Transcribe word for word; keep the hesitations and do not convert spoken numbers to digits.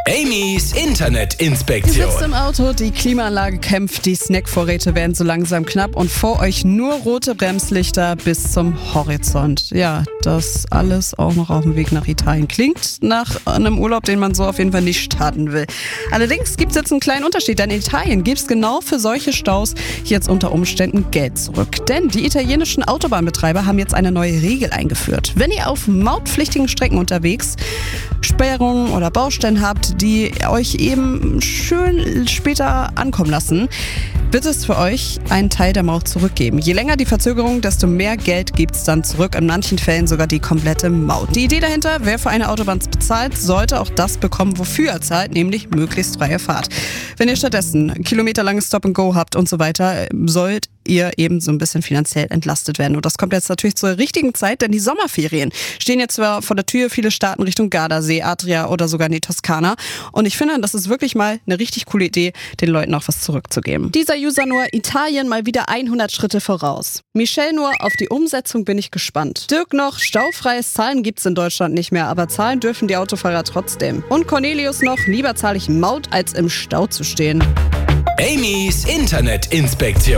Amy's Ihr Internetinspektion. sitzt im Auto, die Klimaanlage kämpft, die Snackvorräte werden so langsam knapp und vor euch nur rote Bremslichter bis zum Horizont. Ja, das alles auch noch auf dem Weg nach Italien. Klingt nach einem Urlaub, den man so auf jeden Fall nicht starten will. Allerdings gibt es jetzt einen kleinen Unterschied, denn in Italien gibt es genau für solche Staus jetzt unter Umständen Geld zurück. Denn die italienischen Autobahnbetreiber haben jetzt eine neue Regel eingeführt. Wenn ihr auf mautpflichtigen Strecken unterwegs Sperrungen oder Baustellen habt, die euch eben schön später ankommen lassen, wird es für euch einen Teil der Maut zurückgeben. Je länger die Verzögerung, desto mehr Geld gibt es dann zurück. In manchen Fällen sogar die komplette Maut. Die Idee dahinter, wer für eine Autobahn bezahlt, sollte auch das bekommen, wofür er zahlt, nämlich möglichst freie Fahrt. Wenn ihr stattdessen kilometerlanges Stop-and-Go habt und so weiter, sollt ihr eben so ein bisschen finanziell entlastet werden. Und das kommt jetzt natürlich zur richtigen Zeit, denn die Sommerferien stehen jetzt zwar vor der Tür, viele starten Richtung Gardasee, Adria oder sogar in die Toskana. Und ich finde, das ist wirklich mal eine richtig coole Idee, den Leuten auch was zurückzugeben. Dieser User nur Italien mal wieder hundert Schritte voraus. Michelle nur, auf die Umsetzung bin ich gespannt. Dirk noch, staufreies Zahlen gibt's in Deutschland nicht mehr, aber zahlen dürfen die Autofahrer trotzdem. Und Cornelius noch, lieber zahle ich Maut, als im Stau zu stehen. Amy's Internetinspektion.